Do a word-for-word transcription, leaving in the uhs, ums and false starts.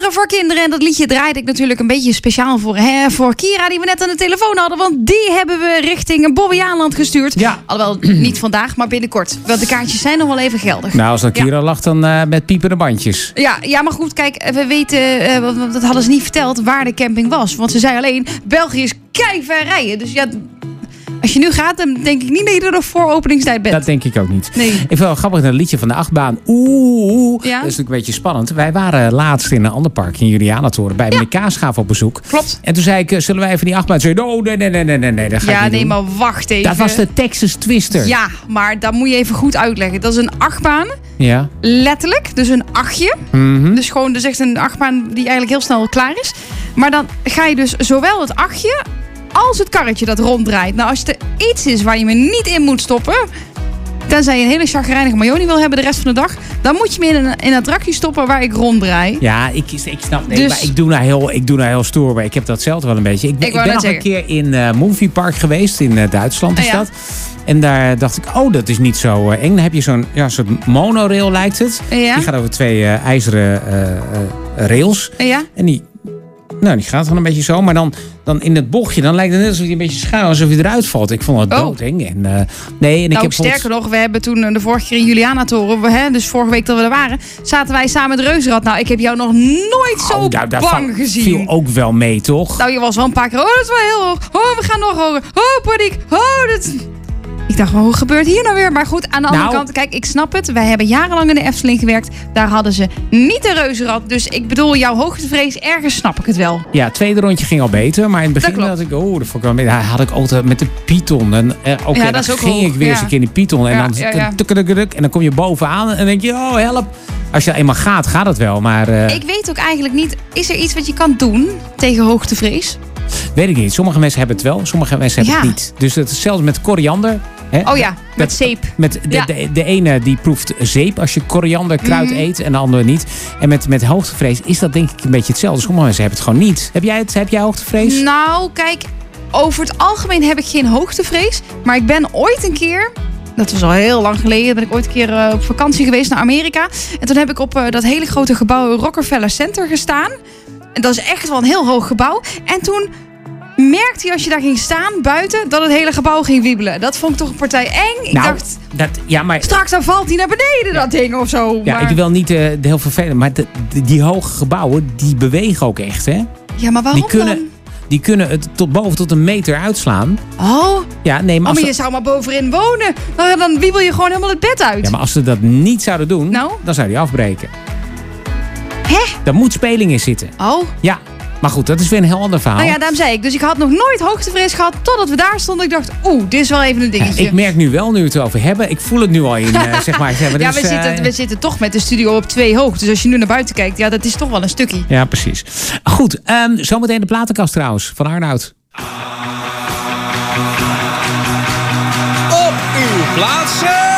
Leren voor kinderen. En dat liedje draaide ik natuurlijk een beetje speciaal voor, hè, voor Kira, die we net aan de telefoon hadden. Want die hebben we richting Bobbejaanland gestuurd. Ja. Alhoewel, niet vandaag, maar binnenkort. Want de kaartjes zijn nog wel even geldig. Nou, als dat Kira ja. lag, dan uh, met piepende bandjes. Ja, ja, maar goed, kijk, we weten, uh, want dat hadden ze niet verteld, waar de camping was. Want ze zei alleen, België is keiver rijden. Dus ja, als je nu gaat, dan denk ik niet dat je er nog voor openingstijd bent. Dat denk ik ook niet. Nee. Ik vind wel grappig, dat liedje van de achtbaan. Oeh, oeh. Ja? Dat is natuurlijk een beetje spannend. Wij waren laatst in een ander park in Julianatoren bij meneer ja. Kaasgaaf op bezoek. Klopt. En toen zei ik, zullen wij even die achtbaan? Zei, oh, nee, nee, nee, nee, nee, nee, dat ga ja, ik niet nee, doen. maar wacht even. Dat was de Texas Twister. Ja, maar dat moet je even goed uitleggen. Dat is een achtbaan. Ja. Letterlijk, dus een achtje. Mm-hmm. Dus gewoon, dus echt een achtbaan die eigenlijk heel snel klaar is. Maar dan ga je dus zowel het achtje als het karretje dat ronddraait. Nou, als er iets is waar je me niet in moet stoppen, tenzij je een hele chagrijnige mayonie wil hebben de rest van de dag, dan moet je me in een, in een attractie stoppen waar ik ronddraai. Ja, ik, ik snap. Nee, dus, maar ik doe nou heel, ik doe nou heel stoer, maar ik heb datzelfde wel een beetje. Ik ben, ik ik ben nog zeggen. een keer in uh, Movie Park geweest in uh, Duitsland is oh, ja. dat. En daar dacht ik, oh, dat is niet zo uh, eng. Dan heb je zo'n ja, soort monorail, lijkt het. Ja. Die gaat over twee uh, ijzeren uh, uh, rails. Ja. En die, nou, die gaat dan een beetje zo. Maar dan, dan in het bochtje, dan lijkt het net alsof je een beetje schuin, alsof je eruit valt. Ik vond het oh. doodeng. En, uh, nee, en ik nou, heb sterker vond... nog, we hebben toen de vorige keer in Julianatoren, we, hè, dus vorige week dat we er waren, zaten wij samen met Reuzenrad. Nou, ik heb jou nog nooit zo oh, nou, bang val, gezien. viel ook wel mee, toch? Nou, je was wel een paar keer, oh, dat is wel heel hoog. Oh, we gaan nog hoger. Oh, paniek. Oh, dat... Ik dacht, hoe gebeurt hier nou weer? Maar goed, aan de andere nou, kant, kijk, ik snap het. Wij hebben jarenlang in de Efteling gewerkt. Daar hadden ze niet de reuzenrad. Dus ik bedoel, jouw hoogtevrees, ergens snap ik het wel. Ja, het tweede rondje ging al beter. Maar in het begin had ik, oh, dat vond ik wel mee. Daar had ik altijd met de Python. En eh, oké, okay, ja, dan ging hoog. ik weer eens ja. een keer in die Python. En, ja, dan, ja, ja. Tuk, tuk, tuk, en dan kom je bovenaan en dan denk je, oh, help. Als je eenmaal gaat, gaat het wel. Maar, uh, ik weet ook eigenlijk niet, is er iets wat je kan doen tegen hoogtevrees? Weet ik niet. Sommige mensen hebben het wel, sommige mensen hebben ja. het niet. Dus het is zelfs met koriander. Hè? Oh ja, met dat, zeep. Met de, ja. de, de ene die proeft zeep als je korianderkruid mm-hmm. eet en de andere niet. En met, met hoogtevrees is dat denk ik een beetje hetzelfde. Sommige mensen hebben het gewoon niet. Heb jij, het, heb jij hoogtevrees? Nou, kijk, over het algemeen heb ik geen hoogtevrees. Maar ik ben ooit een keer, dat was al heel lang geleden, ben ik ooit een keer uh, op vakantie geweest naar Amerika. En toen heb ik op uh, dat hele grote gebouw Rockefeller Center gestaan. En dat is echt wel een heel hoog gebouw. En toen merkte je als je daar ging staan buiten dat het hele gebouw ging wiebelen. Dat vond ik toch een partij eng. Ik nou, dacht, dat, ja, maar, straks dan valt hij naar beneden, ja. dat ding of zo. Ja, maar... ik wil niet uh, heel vervelend, maar de, de, die hoge gebouwen, die bewegen ook echt, hè? Ja, maar waarom die kunnen, dan? Die kunnen het tot boven tot een meter uitslaan. Oh, ja, nee, maar, oh, maar je ze... zou maar bovenin wonen. Dan, dan wiebel je gewoon helemaal het bed uit. Ja, maar als ze dat niet zouden doen, nou? dan zou die afbreken. Hè? Daar moet speling in zitten. Oh. Ja. Maar goed, dat is weer een heel ander verhaal. Nou ja, daarom zei ik. Dus ik had nog nooit hoogtevrees gehad totdat we daar stonden. Ik dacht, oeh, dit is wel even een dingetje. Ja, ik merk nu wel, nu we het erover hebben. Ik voel het nu al in, uh, zeg maar. Zeg maar ja, dus, we, uh, zitten, we zitten toch met de studio op twee hoog. Dus als je nu naar buiten kijkt, ja, dat is toch wel een stukje. Ja, precies. Goed, um, zometeen de platenkast trouwens, van Arnoud. Op uw plaatsen.